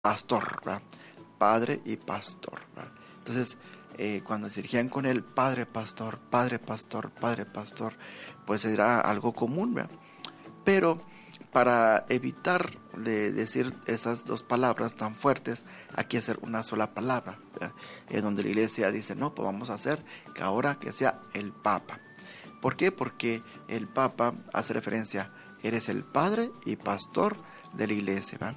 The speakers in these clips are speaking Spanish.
pastor, ¿verdad? Padre y pastor, ¿verdad? Entonces, cuando se dirigían con él, padre pastor, padre pastor, padre pastor, pues era algo común, ¿verdad? Pero para evitar de decir esas dos palabras tan fuertes, hay que hacer una sola palabra, ¿verdad? En donde la iglesia dice, no, pues vamos a hacer que ahora que sea el Papa. ¿Por qué? Porque el Papa hace referencia, eres el padre y pastor de la iglesia, ¿verdad?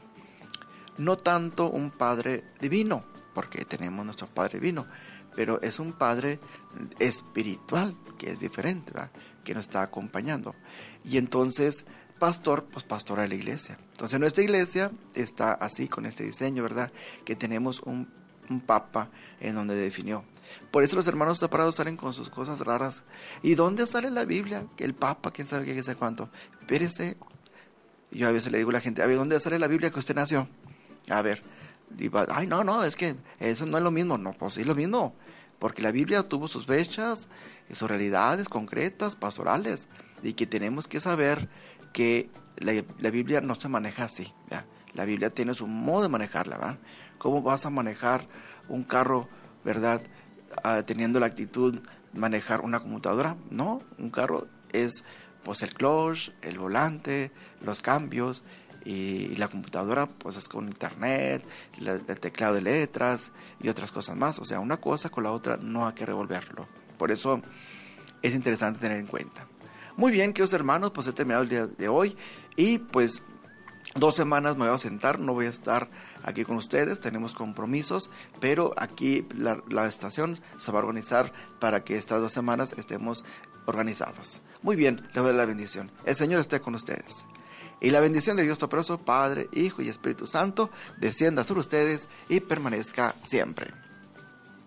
No tanto un padre divino, porque tenemos nuestro padre divino, pero es un padre espiritual, que es diferente, ¿verdad? Que nos está acompañando. Y entonces, pastor, pues pastor de la iglesia. Entonces nuestra iglesia está así, con este diseño, ¿verdad? Que tenemos un papa en donde definió. Por eso los hermanos separados salen con sus cosas raras. ¿Y dónde sale la Biblia? Que el papa, quién sabe qué, sé cuánto. Espérese. Yo a veces le digo a la gente, a ver, ¿dónde sale la Biblia que usted nació? A ver, ay, no, es que eso no es lo mismo. No, pues sí es lo mismo, porque la Biblia tuvo sus fechas y sus realidades concretas, pastorales, y que tenemos que saber que la Biblia no se maneja así, ¿verdad? La Biblia tiene su modo de manejarla, ¿verdad? ¿Cómo vas a manejar un carro, verdad, teniendo la actitud de manejar una computadora? No, un carro es pues el clutch, el volante, los cambios, y la computadora pues es con internet, el teclado de letras y otras cosas más. O sea, una cosa con la otra no hay que revolverlo. Por eso es interesante tener en cuenta. Muy bien, queridos hermanos, pues he terminado el día de hoy y pues 2 semanas me voy a sentar, no voy a estar aquí con ustedes, tenemos compromisos, pero aquí la estación se va a organizar para que estas 2 semanas estemos organizados. Muy bien, les doy la bendición. El Señor esté con ustedes. Y la bendición de Dios Todopoderoso, Padre, Hijo y Espíritu Santo, descienda sobre ustedes y permanezca siempre.